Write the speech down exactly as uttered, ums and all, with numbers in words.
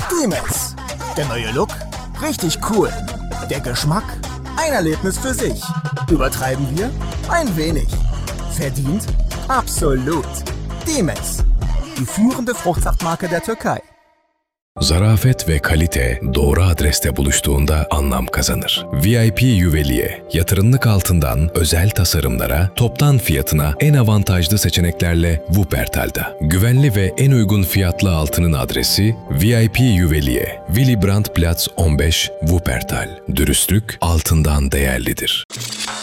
Dimes. Der neue Look? Richtig cool. Der Geschmack? Ein Erlebnis für sich. Übertreiben wir? Ein wenig. Verdient? Absolut. Dimes. Die führende Fruchtsaftmarke der Türkei. Zarafet ve kalite doğru adreste buluştuğunda anlam kazanır. V I P Juvelier, yatırımlık altından özel tasarımlara, toptan fiyatına en avantajlı seçeneklerle Wuppertal'da. Güvenli ve en uygun fiyatlı altının adresi V I P Juvelier, Willy Brandt Platz on beş, Wuppertal. Dürüstlük altından değerlidir.